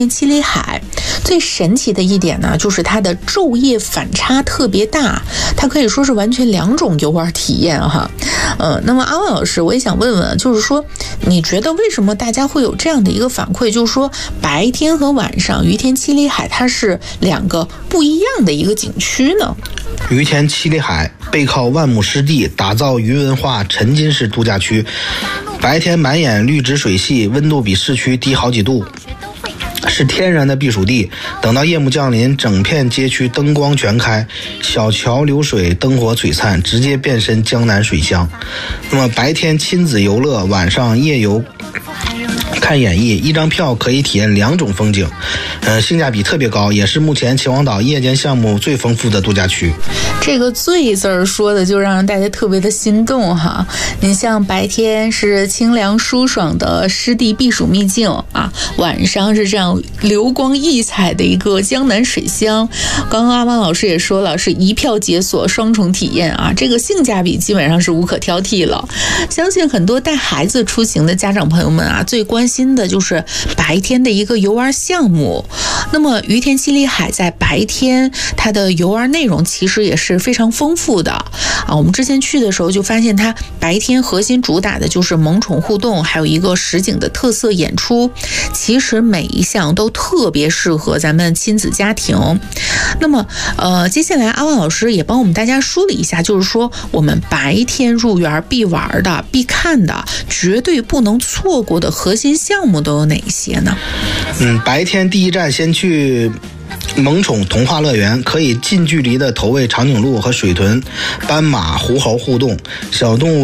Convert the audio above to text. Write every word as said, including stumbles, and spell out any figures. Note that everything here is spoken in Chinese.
七里海最神奇的一点呢，就是它的昼夜反差特别大，它可以说是完全两种游玩体验哈。呃，那么阿万老师，我也想问问，就是说，你觉得为什么大家会有这样的一个反馈，就是说白天和晚上于田七里海它是两个不一样的一个景区呢？ 于田七里海背靠万亩湿地，打造鱼文化沉浸式度假区，白天满眼绿植水系，温度比市区低好几度，是天然的避暑地。等到夜幕降临，整片街区灯光全开，小桥流水，灯火璀璨，直接变身江南水乡。那么白天亲子游乐，晚上夜游看演绎，一张票可以体验两种风景，呃，性价比特别高，也是目前秦皇岛夜间项目最丰富的度假区。 这个最字儿说的就让大家特别的心动哈。你像白天是清凉舒爽的湿地避暑秘境啊，晚上是这样流光溢彩的一个江南水乡。刚刚阿万老师也说了，是一票解锁双重体验啊，这个性价比基本上是无可挑剔了。相信很多带孩子出行的家长朋友们啊，最关心的就是白天的一个游玩项目。那么于田七里海在白天它的游玩内容其实也是非常丰富的啊。我们之前去的时候就发现它白天核心主打的就是萌宠互动，还有一个实景的特色演出，其实每一项都特别适合咱们亲子家庭。那么呃，接下来阿万老师也帮我们大家梳理一下，就是说我们白天入园必玩的、必看的、绝对不能错过的核心项目都有哪些呢？ 嗯，白天第一站先去萌宠童话乐园，可以近距离的投喂长颈鹿和水豚、斑马、狐猴互动，小动物